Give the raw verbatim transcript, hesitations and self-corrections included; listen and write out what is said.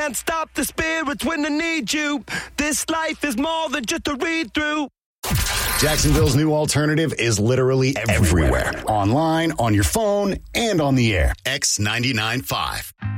can't stop the spirits when they need you. This life is more than just a read-through. Jacksonville's new alternative is literally everywhere. everywhere. Online, on your phone, and on the air. X ninety-nine point five.